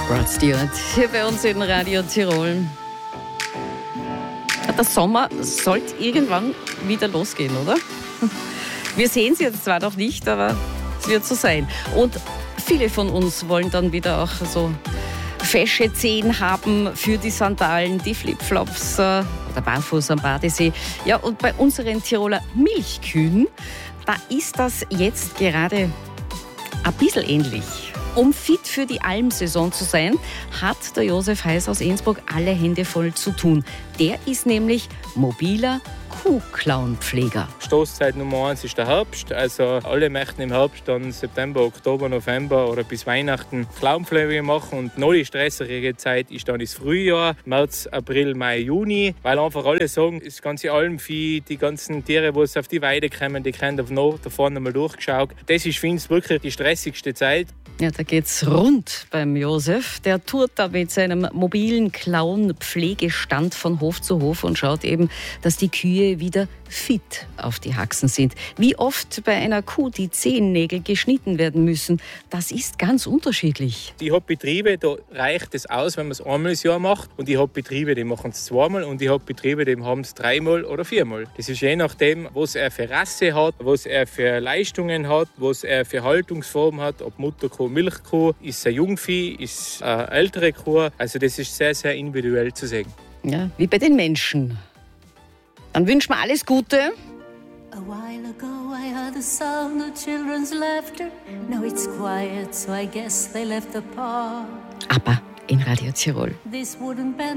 Rod Stewart hier bei uns in Radio Tirol. Der Sommer sollte irgendwann wieder losgehen, oder? Wir sehen es jetzt zwar noch nicht, aber es wird so sein. Und viele von uns wollen dann wieder auch so fesche Zehen haben für die Sandalen, die Flipflops oder barfuß am Badesee. Ja, und bei unseren Tiroler Milchkühen, da ist das jetzt gerade ein bisschen ähnlich. Um fit für die Almsaison zu sein, hat der Josef Heiß aus Innsbruck alle Hände voll zu tun. Der ist nämlich mobiler Kuhklauenpfleger. Stoßzeit Nummer 1 ist der Herbst. Also alle möchten im Herbst dann September, Oktober, November oder bis Weihnachten Klauenpflege machen. Und noch die stressigere Zeit ist dann das Frühjahr, März, April, Mai, Juni. Weil einfach alle sagen, das ganze Almvieh, die ganzen Tiere, die auf die Weide kommen, die können da vorne einmal durchgeschaut. Das ist für uns wirklich die stressigste Zeit. Ja, da geht's rund beim Josef. Der tourt da mit seinem mobilen Klauenpflegestand von Hof zu Hof und schaut eben, dass die Kühe wieder fit auf die Haxen sind. Wie oft bei einer Kuh die Zehennägel geschnitten werden müssen, das ist ganz unterschiedlich. Ich habe Betriebe, da reicht es aus, wenn man es einmal im Jahr macht. Und ich habe Betriebe, die machen es zweimal. Und ich habe Betriebe, die haben es dreimal oder viermal. Das ist je nachdem, was er für Rasse hat, was er für Leistungen hat, was er für Haltungsform hat, ob Mutterkuh, Milchkuh, ist ein Jungvieh, ist eine ältere Kuh. Also das ist sehr, sehr individuell zu sehen. Ja, wie bei den Menschen. Dann wünschen wir alles Gute. A while ago I heard the sound of children's laughter. Now it's quiet, so I guess they left the park. Aber in Radio Tirol. This wooden band